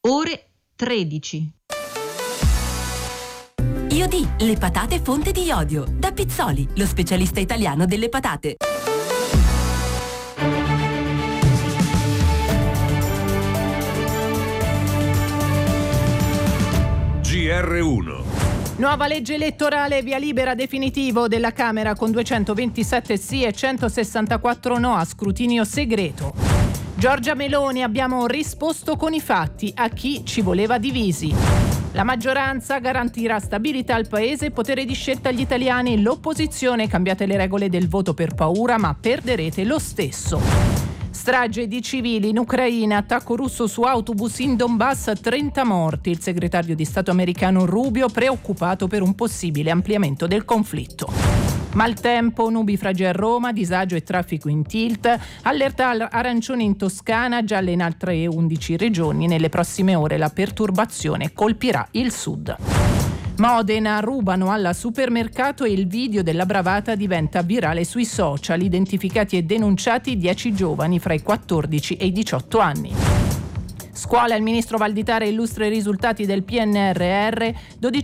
ore 13. Iodì, le patate fonte di iodio. Da Pizzoli, lo specialista italiano delle patate. GR1. Nuova legge elettorale, via libera definitivo della Camera con 227 sì e 164 no a scrutinio segreto. Giorgia Meloni, abbiamo risposto con i fatti a chi ci voleva divisi. La maggioranza garantirà stabilità al Paese e potere di scelta agli italiani. L'opposizione, cambiate le regole del voto per paura, ma perderete lo stesso. Strage di civili in Ucraina, attacco russo su autobus in Donbass, 30 morti. Il segretario di Stato americano Rubio preoccupato per un possibile ampliamento del conflitto. Maltempo, nubifragi a Roma, disagio e traffico in tilt, allerta arancione in Toscana, gialle in altre 11 regioni. Nelle prossime ore la perturbazione colpirà il sud. Modena, rubano alla supermercato e il video della bravata diventa virale sui social. Identificati e denunciati 10 giovani fra i 14 e i 18 anni. Scuola, il ministro Valditara illustra i risultati del PNRR,